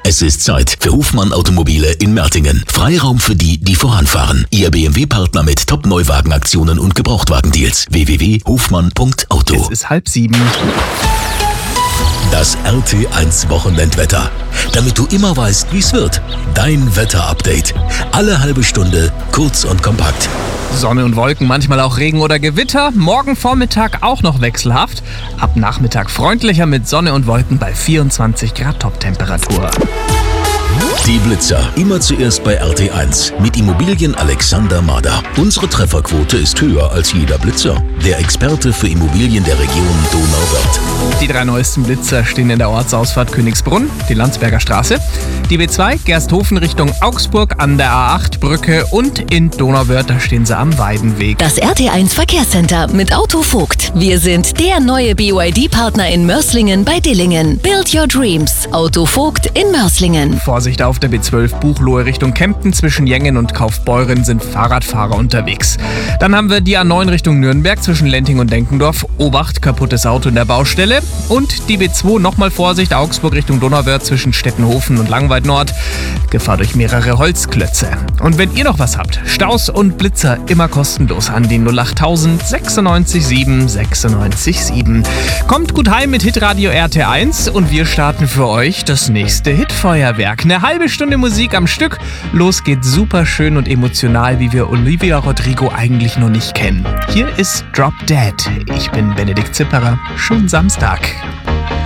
Es ist Zeit für Hofmann Automobile in Mertingen. Freiraum für die, die voranfahren. Ihr BMW-Partner mit Top-Neuwagenaktionen und Gebrauchtwagendeals. www.hofmann.auto. Es ist 6:30. Das RT1 Wochenendwetter. Damit du immer weißt, wie es wird. Dein Wetterupdate. Alle halbe Stunde, kurz und kompakt. Sonne und Wolken, manchmal auch Regen oder Gewitter. Morgen Vormittag auch noch wechselhaft. Ab Nachmittag freundlicher mit Sonne und Wolken bei 24 Grad Toptemperatur. Die Blitzer. Immer zuerst bei RT1 mit Immobilien Alexander Mader. Unsere Trefferquote ist höher als jeder Blitzer. Der Experte für Immobilien der Region Donauwörth. Die 3 neuesten Blitzer stehen in der Ortsausfahrt Königsbrunn, die Landsberger Straße, die B2 Gersthofen Richtung Augsburg an der A8-Brücke und in Donauwörth, da stehen sie am Weidenweg. Das RT1 Verkehrscenter mit Autovogt. Wir sind der neue BYD-Partner in Mörslingen bei Dillingen. Build your dreams. Autovogt in Mörslingen. Vorsicht auf der B12 Buchloe Richtung Kempten. Zwischen Jengen und Kaufbeuren sind Fahrradfahrer unterwegs. Dann haben wir die A9 Richtung Nürnberg zwischen Lenting und Denkendorf. Obacht, kaputtes Auto in der Baustelle. Und die B2 nochmal Vorsicht, Augsburg Richtung Donauwörth zwischen Stettenhofen und Langweid Nord. Gefahr durch mehrere Holzklötze. Und wenn ihr noch was habt, Staus und Blitzer immer kostenlos an die 08000 96 7 96 7. Kommt gut heim mit Hitradio RT1 und wir starten für euch das nächste Hitfeuerwerk. Eine halbe Stunde Musik am Stück. Los geht's, super schön und emotional, wie wir Olivia Rodrigo eigentlich noch nicht kennen. Hier ist Drop Dead. Ich bin Benedikt Zipperer. Schönen Samstag.